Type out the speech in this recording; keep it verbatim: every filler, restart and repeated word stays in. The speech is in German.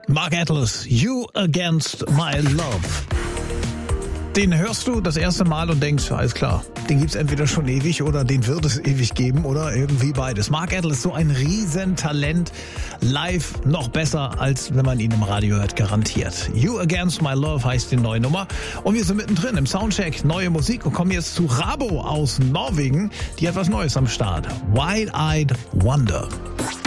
Mark Atlas, You Against My Love. Den hörst du das erste Mal und denkst, alles klar, den gibt's entweder schon ewig oder den wird es ewig geben oder irgendwie beides. Mark Atlas, so ein Riesentalent, live noch besser, als wenn man ihn im Radio hört, garantiert. You Against My Love heißt die neue Nummer und wir sind mittendrin im Soundcheck, neue Musik und kommen jetzt zu Rabo aus Norwegen, die hat was Neues am Start. Wide-Eyed Wonder.